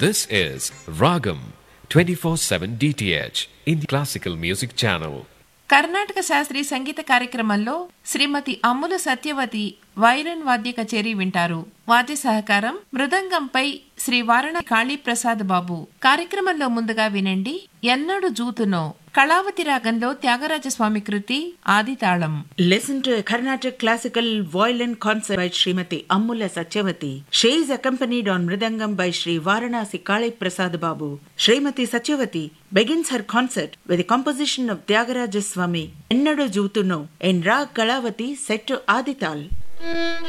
This is Ragam 24/7 DTH Indian Classical Music Channel. Karnataka శాస్త్రీయ సంగీత కార్యక్రమంలో శ్రీమతి అమ్ముల సత్యవతి వైరన్ వాద్య కచేరీ వింటారు. వాద్య సహకారం మృదంగంపై శ్రీ వారణి కాళీప్రసాద్ బాబు. కార్యక్రమంలో ముందుగా వినండి ఎన్నడు జూతునో కళావతి రాగంలో త్యాగరాజస్వామి కృతి ఆదితాళం. Listen to a Carnatic classical violin concert by Srimati Ammula Satyavati. She is accompanied on Mridangam by Sri Varanasi Kali Prasad Babu. Srimati Satyavati begins her concert with a composition of Tyagaraja Swami Ennadu Jutuno in Rag Kalavati set to Adital.